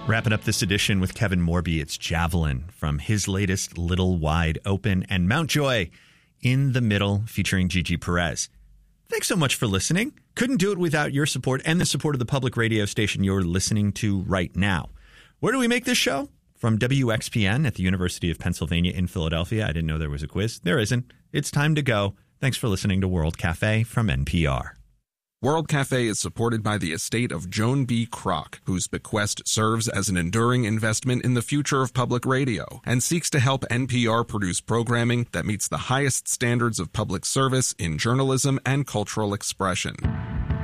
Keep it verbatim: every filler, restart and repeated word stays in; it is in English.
Wrapping up this edition with Kevin Morby, it's Javelin from his latest Little Wide Open, and Mountjoy in the Middle featuring Gigi Perez. Thanks so much for listening. Couldn't do it without your support and the support of the public radio station you're listening to right now. Where do we make this show? From W X P N at the University of Pennsylvania in Philadelphia. I didn't know there was a quiz. There isn't. It's time to go. Thanks for listening to World Cafe from N P R. World Cafe is supported by the estate of Joan B. Kroc, whose bequest serves as an enduring investment in the future of public radio and seeks to help N P R produce programming that meets the highest standards of public service in journalism and cultural expression.